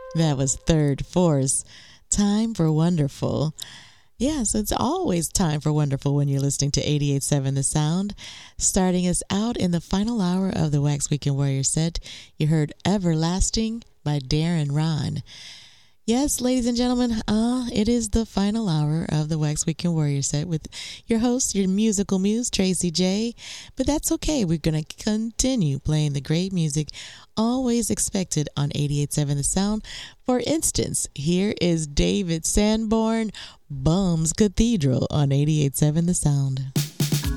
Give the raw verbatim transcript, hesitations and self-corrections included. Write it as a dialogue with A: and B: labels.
A: That was Third Force. Time for Wonderful. Yes, it's always time for Wonderful when you're listening to eighty-eight point seven The Sound. Starting us out in the final hour of the Wax Weekend Warrior set, you heard Everlasting by Darren Ron. Yes, ladies and gentlemen, uh, it is the final hour of the Wax Weekend Warrior set with your host, your musical muse, Tracy J. But that's okay. We're going to continue playing the great music always expected on eighty-eight point seven The Sound. For instance, here is David Sanborn, Bum's Cathedral on eighty-eight point seven The Sound.